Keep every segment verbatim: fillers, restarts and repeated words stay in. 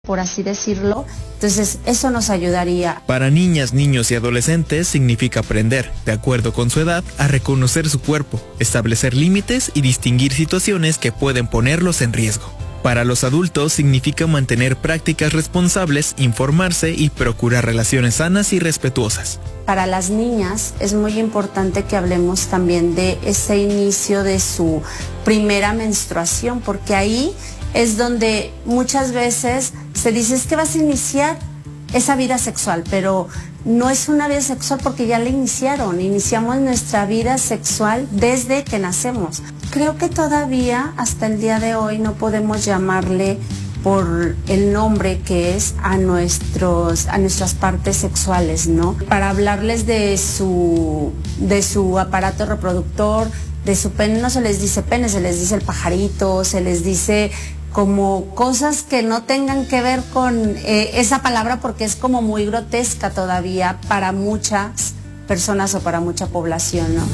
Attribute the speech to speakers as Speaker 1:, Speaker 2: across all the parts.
Speaker 1: por así decirlo. Entonces eso nos ayudaría.
Speaker 2: Para niñas, niños y adolescentes significa aprender, de acuerdo con su edad, a reconocer su cuerpo, establecer límites y distinguir situaciones que pueden ponerlos en riesgo. Para los adultos significa mantener prácticas responsables, informarse y procurar relaciones sanas y respetuosas.
Speaker 1: Para las niñas es muy importante que hablemos también de ese inicio de su primera menstruación, porque ahí es donde muchas veces se dice es que vas a iniciar esa vida sexual, pero no es una vida sexual porque ya la iniciaron, iniciamos nuestra vida sexual desde que nacemos. Creo que todavía hasta el día de hoy no podemos llamarle por el nombre que es a nuestros a nuestras partes sexuales, ¿no? Para hablarles de su de su aparato reproductor, de su pene, no se les dice pene, se les dice el pajarito, se les dice como cosas que no tengan que ver con eh, esa palabra, porque es como muy grotesca todavía para muchas personas o para mucha población, ¿no?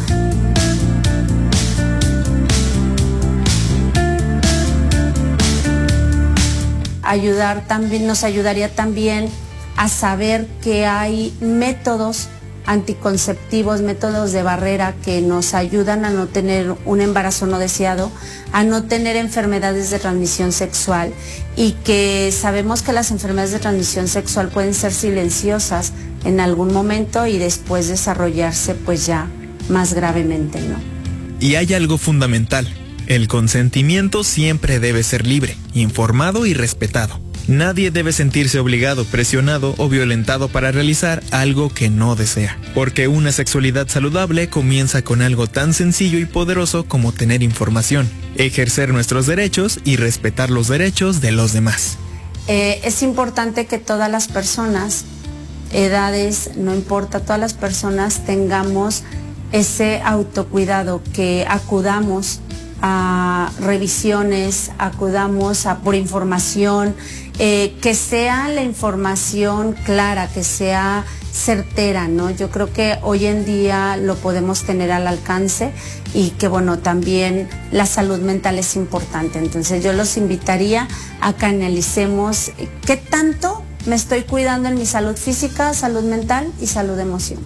Speaker 1: Ayudar también, nos ayudaría también a saber que hay métodos anticonceptivos, métodos de barrera que nos ayudan a no tener un embarazo no deseado, a no tener enfermedades de transmisión sexual, y que sabemos que las enfermedades de transmisión sexual pueden ser silenciosas en algún momento y después desarrollarse pues ya más gravemente, ¿no?
Speaker 2: Y hay algo fundamental: el consentimiento siempre debe ser libre, informado y respetado. Nadie debe sentirse obligado, presionado o violentado para realizar algo que no desea, porque una sexualidad saludable comienza con algo tan sencillo y poderoso como tener información, ejercer nuestros derechos y respetar los derechos de los demás.
Speaker 1: Eh, es importante que todas las personas, edades, no importa, todas las personas tengamos ese autocuidado, que acudamos a revisiones, acudamos a por información, eh, que sea la información clara, que sea certera, ¿no? Yo creo que hoy en día lo podemos tener al alcance, y que bueno, también la salud mental es importante. Entonces yo los invitaría a que analicemos qué tanto me estoy cuidando en mi salud física, salud mental y salud emocional.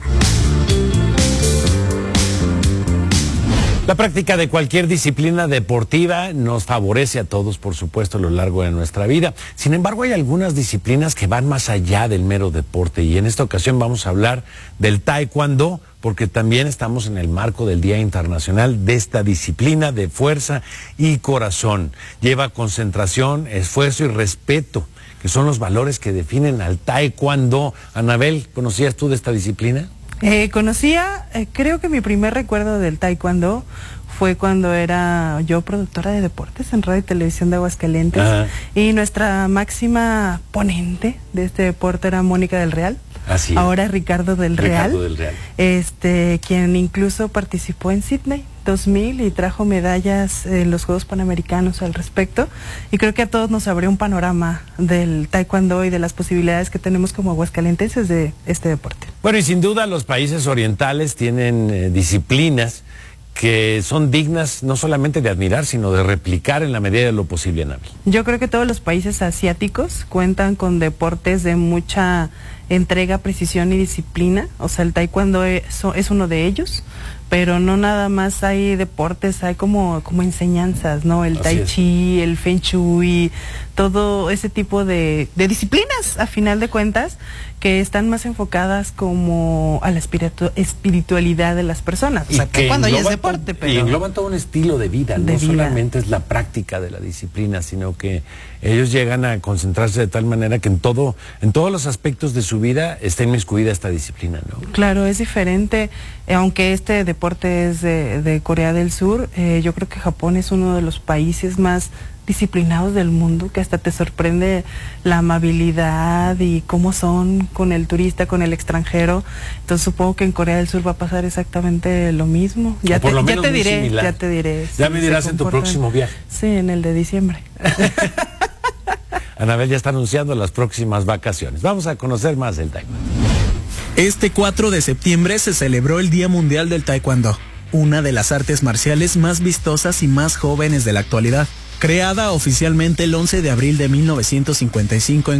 Speaker 3: La práctica de cualquier disciplina deportiva nos favorece a todos, por supuesto, a lo largo de nuestra vida. Sin embargo, hay algunas disciplinas que van más allá del mero deporte, y en esta ocasión vamos a hablar del taekwondo, porque también estamos en el marco del Día Internacional de esta disciplina de fuerza y corazón. Lleva concentración, esfuerzo y respeto, que son los valores que definen al taekwondo. Anabel, ¿conocías tú de esta disciplina?
Speaker 4: Eh, conocía, eh, creo que mi primer recuerdo del taekwondo fue cuando era yo productora de deportes en Radio y Televisión de Aguascalientes. Ajá. Y nuestra máxima ponente de este deporte era Mónica del Real. Así es. Ahora Ricardo del Real.
Speaker 3: Ricardo del Real.
Speaker 4: Este, quien incluso participó en Sydney dos mil y trajo medallas en los Juegos Panamericanos al respecto. Y creo que a todos nos abrió un panorama del taekwondo y de las posibilidades que tenemos como aguascalentenses de este deporte.
Speaker 3: Bueno, y sin duda los países orientales tienen eh, disciplinas que son dignas no solamente de admirar, sino de replicar en la medida de lo posible, Anabel.
Speaker 4: Yo creo que todos los países asiáticos cuentan con deportes de mucha entrega, precisión y disciplina. O sea, el taekwondo es, es uno de ellos, pero no nada más hay deportes, hay como, como enseñanzas, ¿no? El tai chi, el feng shui, todo ese tipo de, de disciplinas, a final de cuentas, que están más enfocadas como a la espiritu espiritualidad de las personas. O sea, que cuando ya es deporte, pero...
Speaker 3: Y engloban todo un estilo de vida,
Speaker 4: de
Speaker 3: no
Speaker 4: vida.
Speaker 3: solamente es la práctica de la disciplina, sino que ellos llegan a concentrarse de tal manera que en todo, en todos los aspectos de su vida está inmiscuida esta disciplina, ¿no?
Speaker 4: Claro, es diferente, eh, aunque este deporte es de, de Corea del Sur, eh, yo creo que Japón es uno de los países más disciplinados del mundo, que hasta te sorprende la amabilidad y cómo son con el turista, con el extranjero. Entonces supongo que en Corea del Sur va a pasar exactamente lo mismo. Ya te, ya te diré, similar. ya te diré.
Speaker 3: Ya me dirás en tu próximo viaje.
Speaker 4: Sí, en el de diciembre.
Speaker 3: Anabel ya está anunciando las próximas vacaciones. Vamos a conocer más del taekwondo.
Speaker 2: Este cuatro de septiembre se celebró el Día Mundial del Taekwondo, una de las artes marciales más vistosas y más jóvenes de la actualidad.
Speaker 5: Creada oficialmente el once de abril de mil novecientos cincuenta y cinco en